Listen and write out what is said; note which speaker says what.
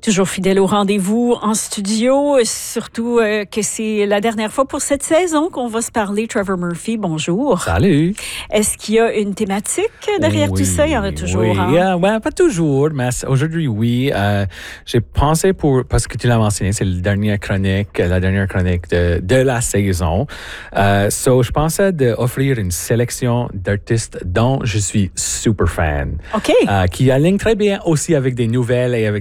Speaker 1: Toujours fidèle au rendez-vous en studio, surtout que c'est la dernière fois pour cette saison qu'on va se parler. Trevor Murphy, bonjour.
Speaker 2: Salut.
Speaker 1: Est-ce qu'il y a une thématique derrière tout ça? Il y en a toujours.
Speaker 2: Oui,
Speaker 1: hein?
Speaker 2: ouais, pas toujours, mais aujourd'hui, oui. J'ai pensé parce que tu l'as mentionné, c'est la dernière chronique de la saison. Je pensais d'offrir une sélection d'artistes dont je suis super fan.
Speaker 1: OK.
Speaker 2: Qui aligne très bien aussi avec des nouvelles et avec